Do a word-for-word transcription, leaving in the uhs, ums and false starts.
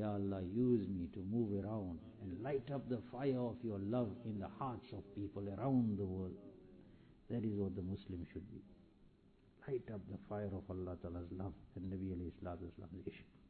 Ya Allah, use me to move around and light up the fire of your love in the hearts of people around the world. That is what the Muslim should be. Light up the fire of Allah Ta'ala's love and Nabi alayhi salatu wasalam's ishq.